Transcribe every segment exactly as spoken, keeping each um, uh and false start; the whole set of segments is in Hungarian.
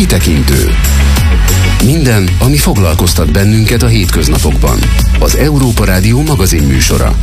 Kitekintő. Minden, ami foglalkoztat bennünket a hétköznapokban. Az Európa Rádió magazin műsora.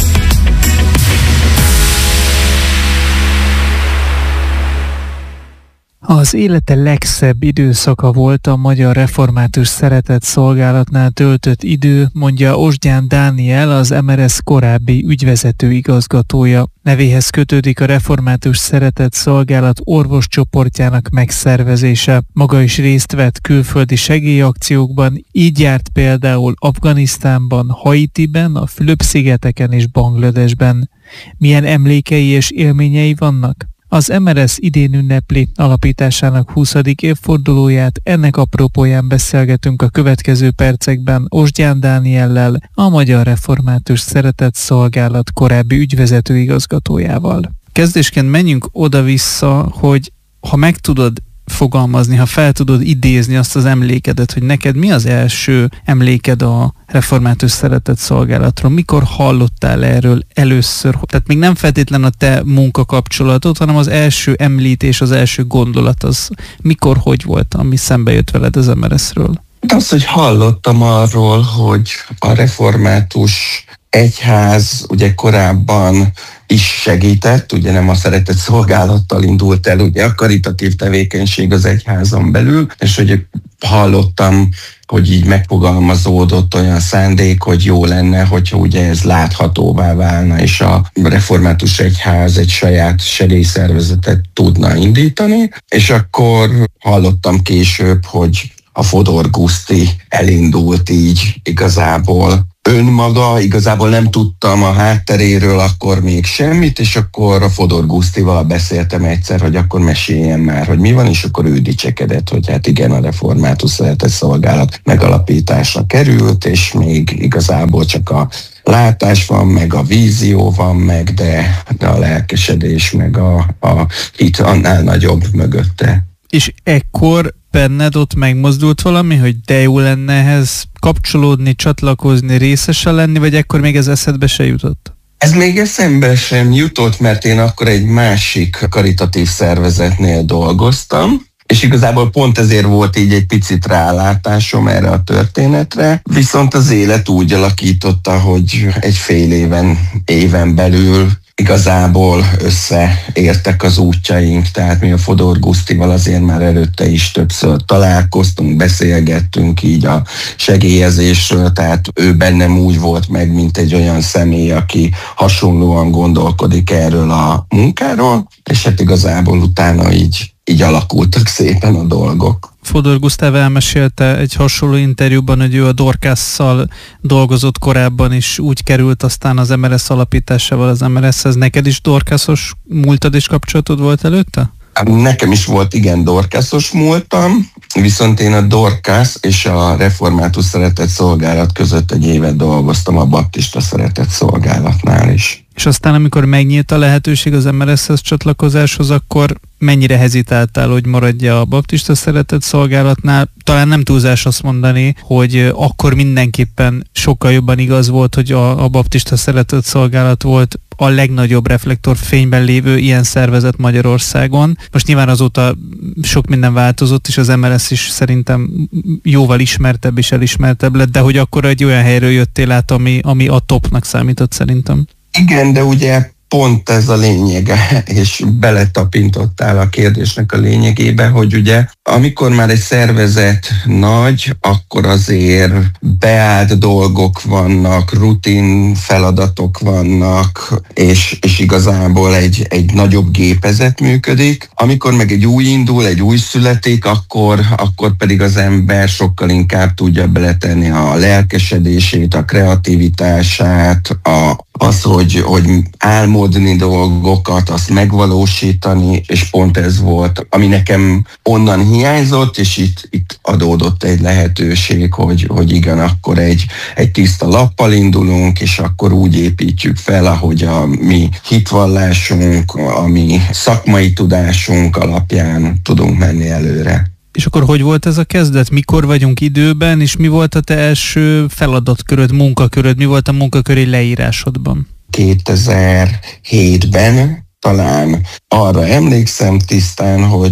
Az élete legszebb időszaka volt a Magyar Református Szeretett Szolgálatnál töltött idő, mondja Osgyán Dániel, az em er es korábbi ügyvezető igazgatója. Nevéhez kötődik a Református Szeretett Szolgálat orvoscsoportjának megszervezése. Maga is részt vett külföldi segélyakciókban, így járt például Afganisztánban, Haitiben, a Fülöp-szigeteken és Bangladesben. Milyen emlékei és élményei vannak? Az em er es idén ünnepli alapításának huszadik évfordulóját, ennek apropóján beszélgetünk a következő percekben Osgyán Dániellel, a Magyar Református Szeretett Szolgálat korábbi ügyvezető igazgatójával. Kezdésként menjünk oda-vissza, hogy ha meg tudod fogalmazni, ha fel tudod idézni azt az emlékedet, hogy neked mi az első emléked a Református Szeretett Szolgálatról, mikor hallottál erről először? Tehát még nem feltétlen a te munkakapcsolatod, hanem az első említés, az első gondolat az mikor, hogy volt, ami szembe jött veled az em er es-ről? Az, hogy hallottam arról, hogy a református egyház ugye korábban is segített, ugye nem a szeretett szolgálattal indult el, ugye a karitatív tevékenység az egyházon belül, és hogy hallottam, hogy így megfogalmazódott olyan szándék, hogy jó lenne, hogyha ugye ez láthatóvá válna, és a református egyház egy saját segélyszervezetet tudna indítani, és akkor hallottam később, hogy a Fodor Guszti elindult így igazából önmaga, igazából nem tudtam a hátteréről akkor még semmit, és akkor a Fodor Gusztival beszéltem egyszer, hogy akkor meséljen már, hogy mi van, és akkor ő dicsekedett, hogy hát igen, a Református Szeretett Szolgálat megalapításra került, és még igazából csak a látás van, meg a vízió van, meg de, de a lelkesedés, meg a, a hit annál nagyobb mögötte. És ekkor benned ott megmozdult valami, hogy de jó lenne ehhez kapcsolódni, csatlakozni, részese lenni, vagy ekkor még ez eszedbe se jutott? Ez még eszembe sem jutott, mert én akkor egy másik karitatív szervezetnél dolgoztam, és igazából pont ezért volt így egy picit rálátásom erre a történetre, viszont az élet úgy alakította, hogy egy fél éven, éven belül igazából összeértek az útjaink, tehát mi a Fodor Gusztival azért már előtte is többször találkoztunk, beszélgettünk így a segélyezésről, tehát ő bennem úgy volt meg, mint egy olyan személy, aki hasonlóan gondolkodik erről a munkáról, és hát igazából utána így, így alakultak szépen a dolgok. Fodor Gusztáv elmesélte egy hasonló interjúban, hogy ő a Dorcasszal dolgozott korábban, és úgy került aztán az em er es alapításával az em er eshez. Neked is Dorcassos múltad és kapcsolatod volt előtte? Nekem is volt, igen, Dorcassos múltam, viszont én a Dorcas és a Református Szeretett Szolgálat között egy évet dolgoztam a Baptista Szeretett Szolgálatnál is. És aztán, amikor megnyílt a lehetőség az em er eshez csatlakozáshoz, akkor mennyire hezitáltál, hogy maradja a Baptista Szeretett Szolgálatnál? Talán nem túlzás azt mondani, hogy akkor mindenképpen sokkal jobban igaz volt, hogy a, a Baptista Szeretett Szolgálat volt a legnagyobb reflektorfényben lévő ilyen szervezet Magyarországon. Most nyilván azóta sok minden változott, és az em er es is szerintem jóval ismertebb és elismertebb lett, de hogy akkor egy olyan helyről jöttél át, ami, ami a topnak számított szerintem. Igen, de ugye pont ez a lényege, és beletapintottál a kérdésnek a lényegébe, hogy ugye amikor már egy szervezet nagy, akkor azért beállt dolgok vannak, rutin feladatok vannak, és, és igazából egy, egy nagyobb gépezet működik. Amikor meg egy új indul, egy új születik, akkor, akkor pedig az ember sokkal inkább tudja beletenni a lelkesedését, a kreativitását, a az, hogy, hogy álmodni dolgokat, azt megvalósítani, és pont ez volt, ami nekem onnan hiányzott, és itt, itt adódott egy lehetőség, hogy, hogy igen, akkor egy, egy tiszta lappal indulunk, és akkor úgy építjük fel, ahogy a mi hitvallásunk, a mi szakmai tudásunk alapján tudunk menni előre. És akkor hogy volt ez a kezdet? Mikor vagyunk időben, és mi volt a te első feladatköröd, munkaköröd? Mi volt a munkaköri leírásodban? kétezer-hétben talán arra emlékszem tisztán, hogy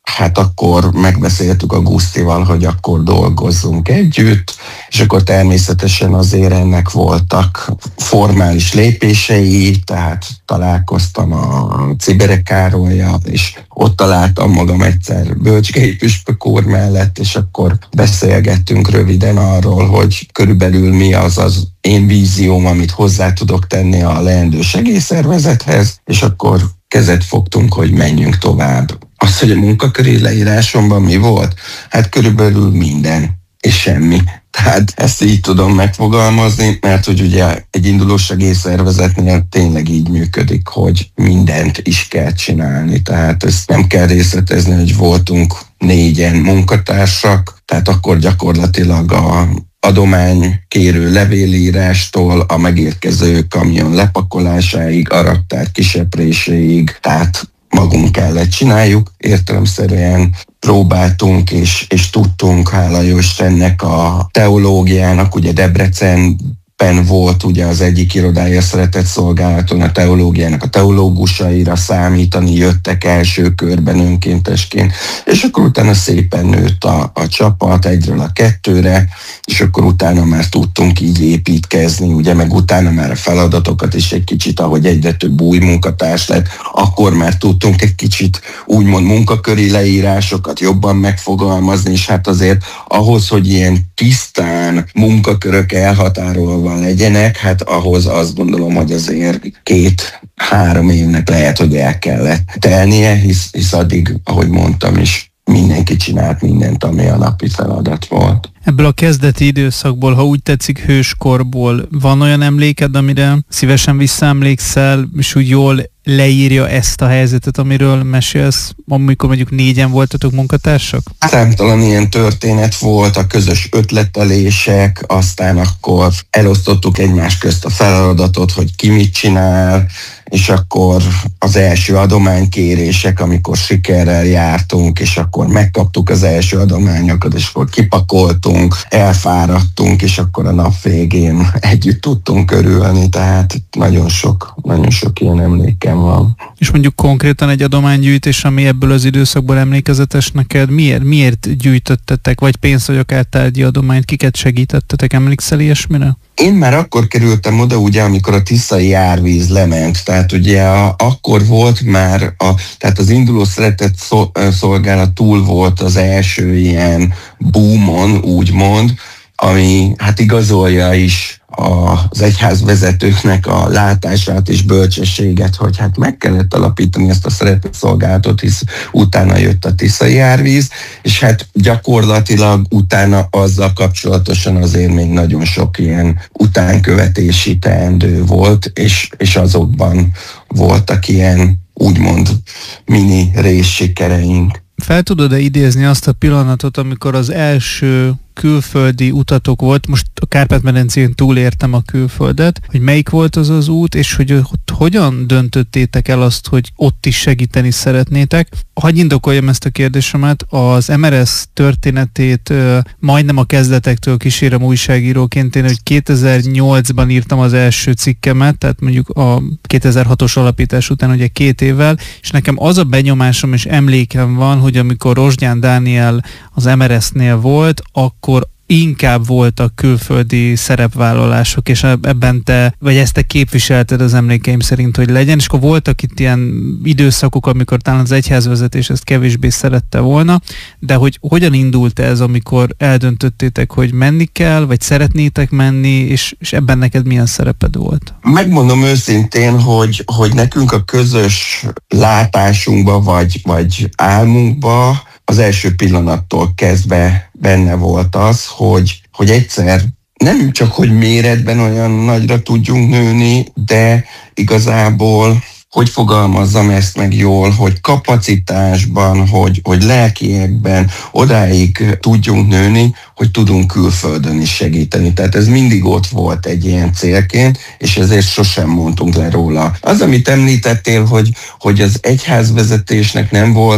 hát akkor megbeszéltük a Gusztival, hogy akkor dolgozzunk együtt, és akkor természetesen azért ennek voltak formális lépései, tehát találkoztam a Ciberek Károlyjal, és ott találtam magam egyszer Bölcsgei püspök úr mellett, és akkor beszélgettünk röviden arról, hogy körülbelül mi az az én vízióm, amit hozzá tudok tenni a leendő segélyszervezethez, és akkor kezet fogtunk, hogy menjünk tovább. Az, hogy a munkaköri leírásomban mi volt? Hát körülbelül minden, és semmi. Tehát ezt így tudom megfogalmazni, mert hogy ugye egy induló segélyszervezetnél tényleg így működik, hogy mindent is kell csinálni. Tehát ezt nem kell részletezni, hogy voltunk négyen munkatársak, tehát akkor gyakorlatilag a adománykérő levélírástól a megérkező kamion lepakolásáig, a raktár kisepréséig, tehát magunk kellett csináljuk. Értelemszerűen próbáltunk és, és tudtunk, hála jó Istennek, a teológiának, ugye Debrecenben volt ugye az egyik irodája Szeretett Szolgálaton, a teológiának a teológusaira számítani, jöttek első körben önkéntesként, és akkor utána szépen nőtt a, a csapat egyről a kettőre, és akkor utána már tudtunk így építkezni, ugye, meg utána már a feladatokat is egy kicsit, ahogy egyre több új munkatárs lett, akkor már tudtunk egy kicsit úgymond munkaköri leírásokat jobban megfogalmazni, és hát azért ahhoz, hogy ilyen tisztán munkakörök elhatárolva legyenek, hát ahhoz azt gondolom, hogy azért két-három évnek lehet, hogy el kellett telnie, hisz, hisz addig, ahogy mondtam is, mindenki csinált mindent, ami a napi feladat volt. Ebből a kezdeti időszakból, ha úgy tetszik, hőskorból van olyan emléked, amire szívesen visszaemlékszel, és úgy jól leírja ezt a helyzetet, amiről mesélsz, amikor mondjuk négyen voltatok munkatársak? Számtalan ilyen történet volt, a közös ötletelések, aztán akkor elosztottuk egymás közt a feladatot, hogy ki mit csinál, és akkor az első adománykérések, amikor sikerrel jártunk, és akkor megkaptuk az első adományokat, és akkor kipakoltunk, elfáradtunk, és akkor a nap végén együtt tudtunk örülni, tehát nagyon sok, nagyon sok ilyen emlékem van. És mondjuk konkrétan egy adománygyűjtés, ami ebből az időszakból emlékezetes neked, miért, miért gyűjtöttetek, vagy pénzt, vagy akár tárgyi adományt, kiket segítettetek, emlékszel ilyesmire? Én már akkor kerültem oda, ugye, amikor a tiszai árvíz lement, tehát ugye a, akkor volt már, a, tehát az induló Szeretett Szolgálat túl volt az első ilyen boomon, úgymond, ami hát igazolja is az egyházvezetőknek a látását és bölcsességet, hogy hát meg kellett alapítani ezt a Szeretett Szolgálatot, hisz utána jött a tiszai árvíz, és hát gyakorlatilag utána azzal kapcsolatosan azért még nagyon sok ilyen utánkövetési teendő volt, és, és azokban voltak ilyen úgymond mini részsikereink. Fel tudod-e idézni azt a pillanatot, amikor az első külföldi utatok volt, most a Kárpát-medencén túlértem a külföldet, hogy melyik volt az az út, és hogy ott hogyan döntöttétek el azt, hogy ott is segíteni szeretnétek. Hadd indokoljam ezt a kérdésemet, az em er es történetét ö, majdnem a kezdetektől kísérem újságíróként, én, hogy kétezer-nyolcban írtam az első cikkemet, tehát mondjuk a kétezer-hatos alapítás után ugye két évvel, és nekem az a benyomásom és emlékem van, hogy amikor Rozsgyán Dániel az em er es-nél volt, akkor inkább voltak külföldi szerepvállalások, és ebben te, vagy ezt te képviselted az emlékeim szerint, hogy legyen, és akkor voltak itt ilyen időszakok, amikor talán az egyházvezetés ezt kevésbé szerette volna, de hogy hogyan indult ez, amikor eldöntöttétek, hogy menni kell, vagy szeretnétek menni, és, és ebben neked milyen szereped volt? Megmondom őszintén, hogy, hogy nekünk a közös látásunkba, vagy, vagy álmunkba az első pillanattól kezdve benne volt az, hogy, hogy egyszer nem csak, hogy méretben olyan nagyra tudjunk nőni, de igazából, hogy fogalmazzam ezt meg jól, hogy kapacitásban, hogy, hogy lelkiekben odáig tudjunk nőni, hogy tudunk külföldön is segíteni. Tehát ez mindig ott volt egy ilyen célként, és ezért sosem mondtunk le róla. Az, amit említettél, hogy, hogy az egyházvezetésnek nem volt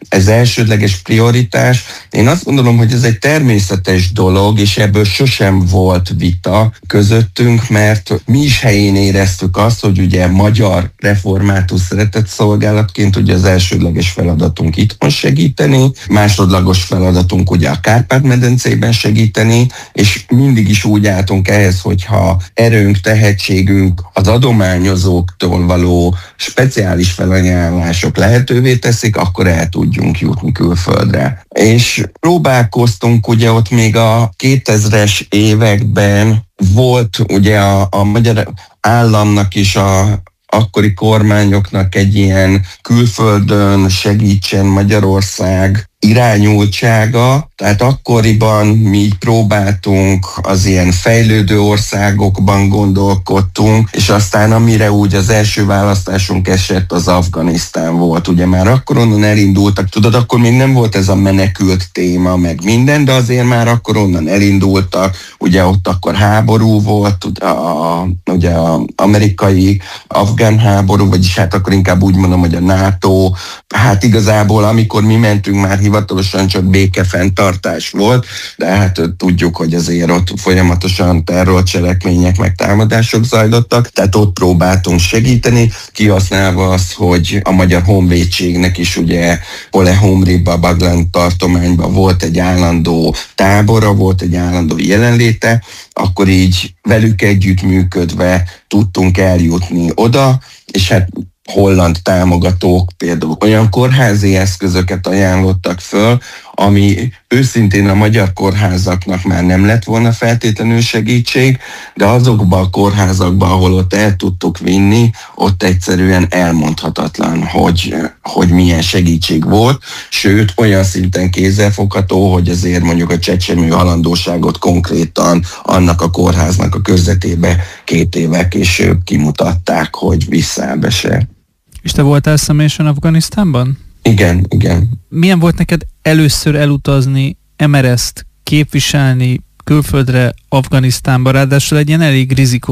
ez elsődleges prioritás. Én azt gondolom, hogy ez egy természetes dolog, és ebből sosem volt vita közöttünk, mert mi is helyén éreztük azt, hogy ugye magyar református szeretett szolgálatként ugye az elsődleges feladatunk itthon segíteni, másodlagos feladatunk ugye a Kárpát-medencében segíteni, és mindig is úgy álltunk ehhez, hogyha erőnk, tehetségünk az adományozóktól való speciális felajánlások lehetővé teszik, akkor el tudjunk jutni külföldre. És próbálkoztunk ugye ott még a kétezres években, volt ugye a, a magyar államnak is a akkori kormányoknak egy ilyen külföldön segítsen Magyarország irányultsága, tehát akkoriban mi így próbáltunk, az ilyen fejlődő országokban gondolkodtunk, és aztán amire úgy az első választásunk esett, az Afganisztán volt. Ugye már akkor onnan elindultak, tudod, akkor még nem volt ez a menekült téma, meg minden, de azért már akkor onnan elindultak, ugye ott akkor háború volt, a, ugye az amerikai afgán háború, vagyis hát akkor inkább úgy mondom, hogy a NATO, hát igazából amikor mi mentünk, már hivatalosan csak békefenntartás volt, de hát tudjuk, hogy azért ott folyamatosan terrorcselekmények meg támadások zajlottak, tehát ott próbáltunk segíteni, kihasználva azt, hogy a Magyar Honvédségnek is ugye Olehomriba, Bagland tartományban volt egy állandó tábora, volt egy állandó jelenléte, akkor így velük együttműködve tudtunk eljutni oda, és hát holland támogatók például olyan kórházi eszközöket ajánlottak föl, ami őszintén a magyar kórházaknak már nem lett volna feltétlenül segítség, de azokban a kórházakban, ahol ott el tudtuk vinni, ott egyszerűen elmondhatatlan, hogy, hogy milyen segítség volt, sőt olyan szinten kézzelfogható, hogy azért mondjuk a csecsemő halandóságot konkrétan annak a kórháznak a körzetébe két évvel később kimutatták, hogy visszaáll. És te voltál személyesen Afganisztánban? Igen, igen. Milyen volt neked először elutazni, em er es-t képviselni külföldre, Afganisztánba, ráadásul egy ilyen elég rizikó